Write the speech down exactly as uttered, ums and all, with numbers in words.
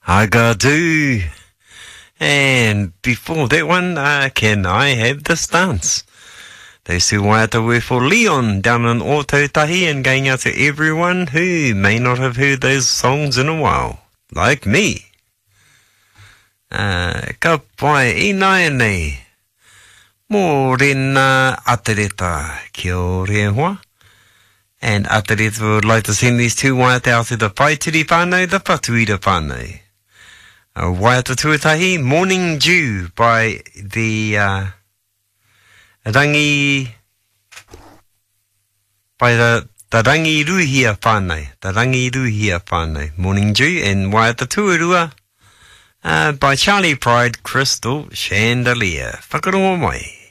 I got do. And before that one, uh, Can I Have This Dance? Those two waiata were for Leon down in Ōtautahi, and going out to everyone who may not have heard those songs in a while, like me. Uh, ka pai I nai nei. Mō rena atereta ki o Rehua. And atereta would like to send these two waiata out to the Paitiri whānau, the Patuira whānau. Uh, waiata tuatahi, Morning Dew by the uh, Rangi, by the, the Rangi Ruhia whānau, the Rangi Ruhia whānau, Morning Dew, and waiata tuarua uh, by Charlie Pride, Crystal Chandelier. Whakarongo mai.